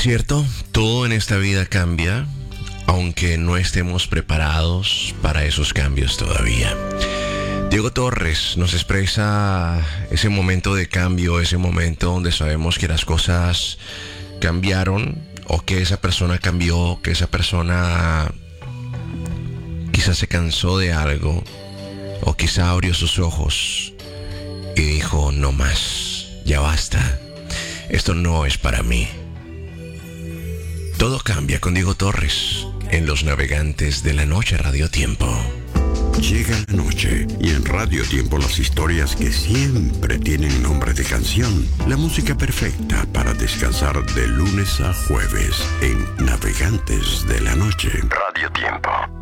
Es cierto, todo en esta vida cambia, aunque no estemos preparados para esos cambios todavía. Diego Torres nos expresa ese momento de cambio, ese momento donde sabemos que las cosas cambiaron o que esa persona cambió, que esa persona quizás se cansó de algo o quizá abrió sus ojos y dijo no más, ya basta, esto no es para mí. Todo cambia con Diego Torres en Los Navegantes de la Noche Radio Tiempo. Llega la noche y en Radio Tiempo las historias que siempre tienen nombre de canción. La música perfecta para descansar de lunes a jueves en Navegantes de la Noche. Radio Tiempo.